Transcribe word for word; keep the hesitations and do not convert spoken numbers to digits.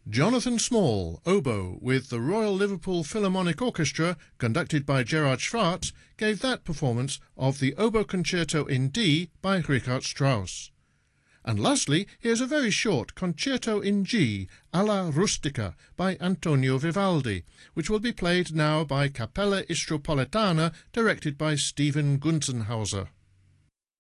Jonathan Small, oboe, with the Royal Liverpool Philharmonic Orchestra, conducted by Gerard Schwartz, gave that performance of the Oboe Concerto in D by Richard Strauss. And lastly, here's a very short Concerto in G, alla rustica, by Antonio Vivaldi, which will be played now by Cappella Istropolitana, directed by Stephen Gunzenhauser.